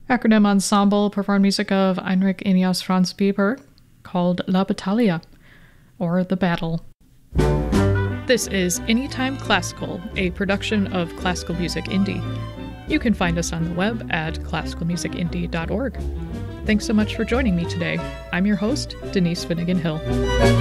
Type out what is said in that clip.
Acronym Ensemble performed music of Heinrich Ignaz Franz Bieber called La Battaglia, or The Battle. This is Anytime Classical, a production of Classical Music Indie. You can find us on the web at classicalmusicindie.org. Thanks so much for joining me today. I'm your host, Denise Finnegan Hill.